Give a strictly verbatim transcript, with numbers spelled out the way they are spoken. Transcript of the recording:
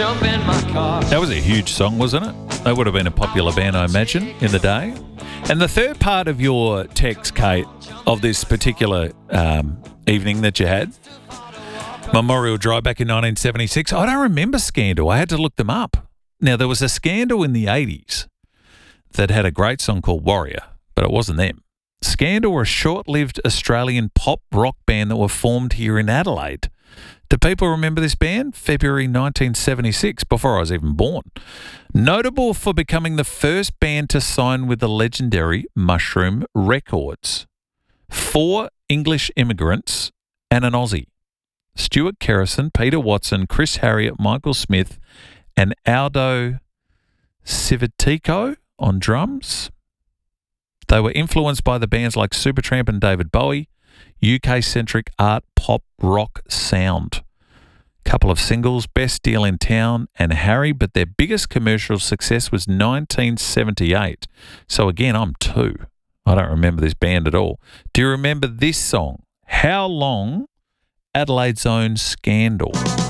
jump in my car. That was a huge song, wasn't it? They would have been a popular band, I imagine, in the day. And the third part of your text, Kate, of this particular um, evening that you had, Memorial Drive back in nineteen seventy-six, I don't remember Scandal. I had to look them up. Now, there was a Scandal in the eighties that had a great song called Warrior, but it wasn't them. Scandal were a short-lived Australian pop rock band that were formed here in Adelaide. Do people remember this band? February nineteen seventy-six, before I was even born. Notable for becoming the first band to sign with the legendary Mushroom Records. Four English immigrants and an Aussie. Stuart Kerrison, Peter Watson, Chris Harriott, Michael Smith, and Aldo Civitico on drums. They were influenced by the bands like Supertramp and David Bowie, U K-centric art pop rock sound. Couple of singles, Best Deal in Town and Harry, but their biggest commercial success was nineteen seventy-eight. So again, I'm two. I don't remember this band at all. Do you remember this song? How Long? Adelaide's Own Scandal.